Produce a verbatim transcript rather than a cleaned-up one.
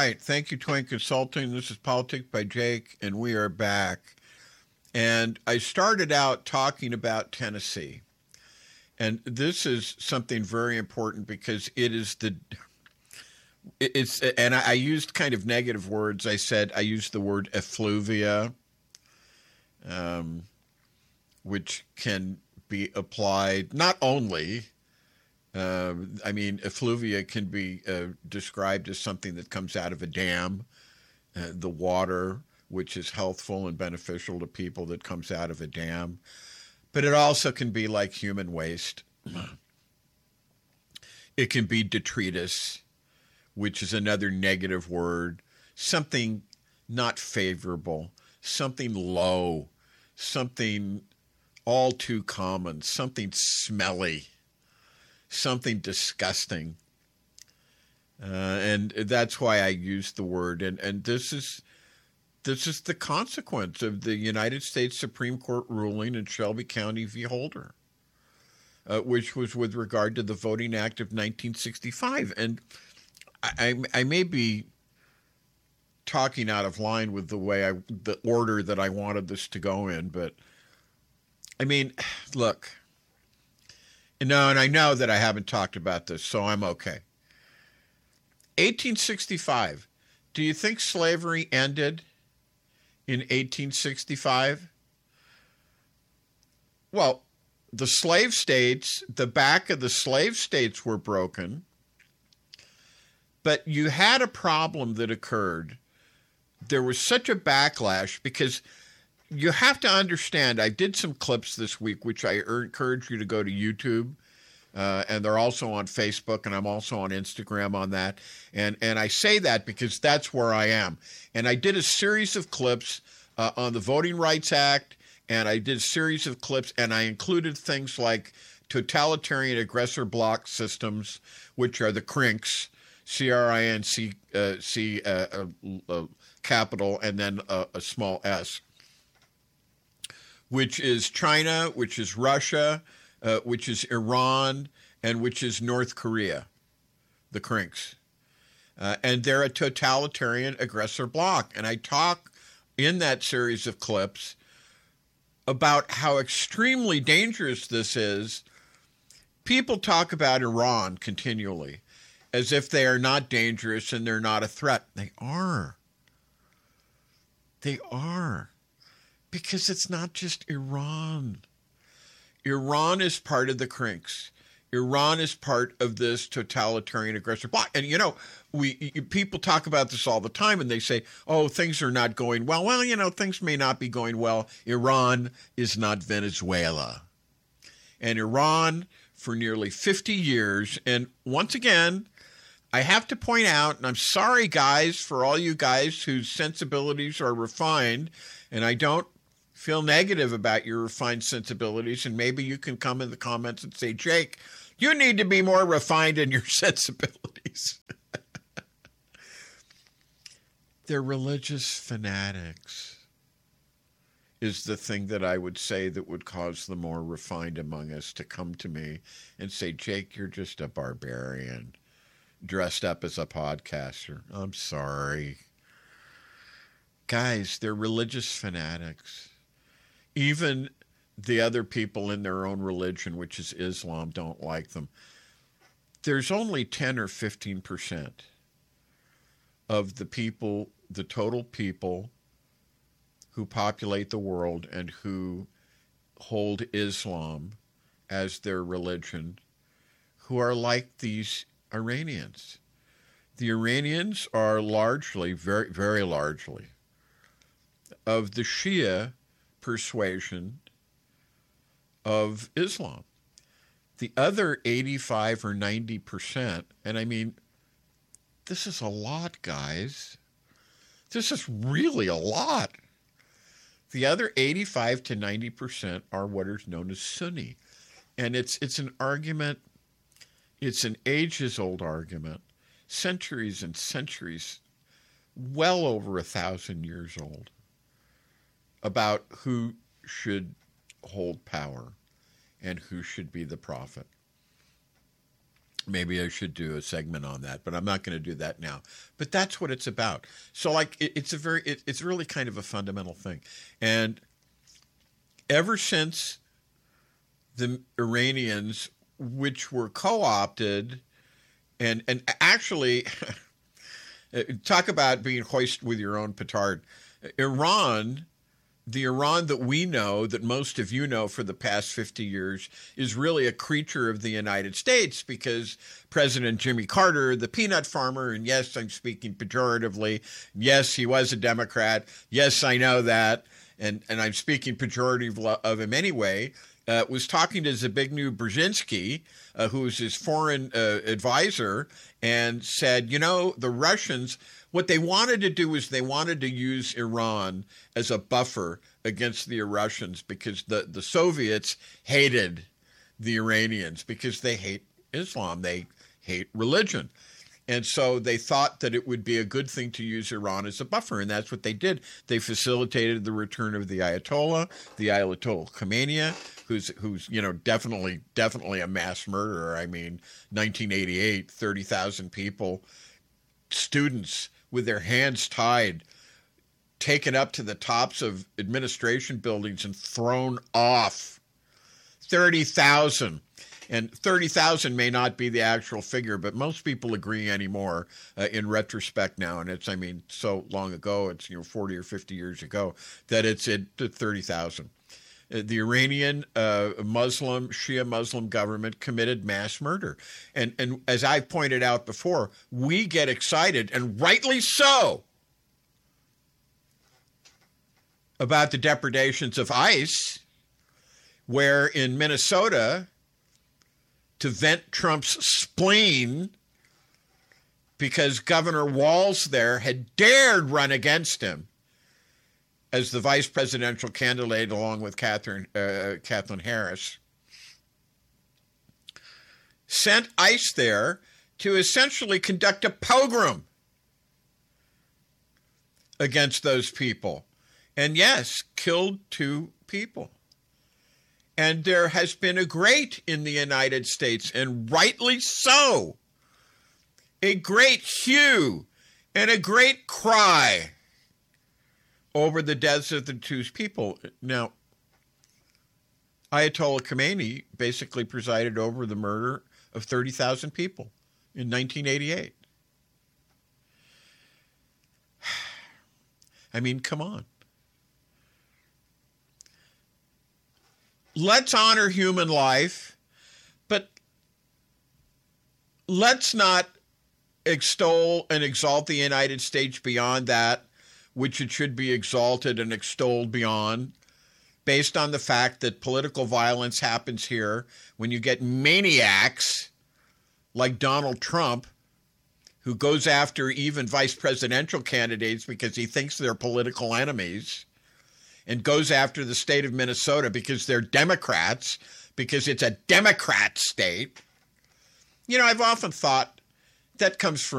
right. Thank you, Twain Consulting. This is Politics by Jake, and we are back. And I started out talking about Tennessee. And this is something very important because it is the, it's, and I used kind of negative words. I said, I used the word effluvia, um, which can be applied not only, uh, I mean, effluvia can be uh, described as something that comes out of a dam, uh, the water, which is healthful and beneficial to people that comes out of a dam. But it also can be like human waste. It can be detritus, which is another negative word, something not favorable, something low, something all too common, something smelly, something disgusting. Uh, and that's why I used the word. And, and this is this is the consequence of the United States Supreme Court ruling in Shelby County v. Holder, uh, which was with regard to the Voting Act of nineteen sixty-five. And I, I, I may be talking out of line with the way I, the order that I wanted this to go in, but I mean, look, no, and I know that I haven't talked about this, so I'm okay. eighteen sixty-five. Do you think slavery ended in eighteen sixty-five? Well, the slave states, the back of the slave states were broken, but you had a problem that occurred. There was such a backlash because you have to understand, I did some clips this week, which I encourage you to go to YouTube. Uh, and they're also on Facebook, and I'm also on Instagram on that. And and I say that because that's where I am. And I did a series of clips uh, on the Voting Rights Act, and I did a series of clips, and I included things like totalitarian aggressor bloc systems, which are the C R I N C, C R I N C, uh, C, uh, uh, uh, capital, and then a, a small s, which is China, which is Russia, Uh, which is Iran, and which is North Korea, the C R I N Cs. Uh, and they're a totalitarian aggressor bloc. And I talk in that series of clips about how extremely dangerous this is. People talk about Iran continually as if they are not dangerous and they're not a threat. They are. They are. Because it's not just Iran. Iran is part of the C R I N Cs. Iran is part of this totalitarian aggressor bloc. And, you know, we people talk about this all the time, and they say, oh, things are not going well. Well, you know, things may not be going well. Iran is not Venezuela. And Iran, for nearly fifty years, and once again, I have to point out, and I'm sorry, guys, for all you guys whose sensibilities are refined, and I don't feel negative about your refined sensibilities, and maybe you can come in the comments and say, Jake, you need to be more refined in your sensibilities. They're religious fanatics is the thing that I would say that would cause the more refined among us to come to me and say, Jake, you're just a barbarian dressed up as a podcaster. I'm sorry. Guys, they're religious fanatics. Even the other people in their own religion, which is Islam, don't like them. There's only ten or fifteen percent of the people, the total people who populate the world and who hold Islam as their religion, who are like these Iranians. The Iranians are largely, very, very largely, of the Shia persuasion of Islam. The other eighty-five or ninety percent, and I mean, this is a lot, guys. This is really a lot. The other eighty-five to ninety percent are what is known as Sunni. And it's it's an argument, it's an ages-old argument, centuries and centuries, well over a thousand years old, about who should hold power and who should be the prophet. Maybe I should do a segment on that, but I'm not going to do that now. But that's what it's about. So, like, it, it's a very, it, it's really kind of a fundamental thing. And ever since the Iranians, which were co-opted, and and actually, talk about being hoisted with your own petard. Iran, the Iran that we know, that most of you know for the past fifty years, is really a creature of the United States because President Jimmy Carter, the peanut farmer, and yes, I'm speaking pejoratively, yes, he was a Democrat, yes, I know that, and, and I'm speaking pejoratively of him anyway, uh, was talking to Zbigniew Brzezinski, uh, who was his foreign uh, advisor, and said, you know, the Russians, what they wanted to do is they wanted to use Iran as a buffer against the Russians because the, the Soviets hated the Iranians because they hate Islam. They hate religion. And so they thought that it would be a good thing to use Iran as a buffer, and that's what they did. They facilitated the return of the Ayatollah, the Ayatollah Khomeini, who's who's you know definitely definitely a mass murderer. I mean, nineteen eighty-eight, thirty thousand people, students with their hands tied, taken up to the tops of administration buildings and thrown off. thirty thousand. And thirty thousand may not be the actual figure, but most people agree anymore uh, in retrospect now. And it's, I mean, so long ago, it's, you know, forty or fifty years ago, that it's at thirty thousand. Uh, the Iranian uh, Muslim, Shia Muslim government committed mass murder. And, and as I've pointed out before, we get excited, and rightly so, about the depredations of ICE, where in Minnesota, to vent Trump's spleen because Governor Walz there had dared run against him as the vice presidential candidate along with Catherine, uh, Kathleen Harris, sent ICE there to essentially conduct a pogrom against those people. And yes, killed two people. And there has been a great in the United States, and rightly so, a great hue and a great cry over the deaths of the two people. Now, Ayatollah Khomeini basically presided over the murder of thirty thousand people in nineteen eighty-eight. I mean, come on. Let's honor human life, but let's not extol and exalt the United States beyond that, which it should be exalted and extolled beyond, based on the fact that political violence happens here when you get maniacs like Donald Trump, who goes after even vice presidential candidates because he thinks they're political enemies, and goes after the state of Minnesota because they're Democrats, because it's a Democrat state. You know, I've often thought that comes from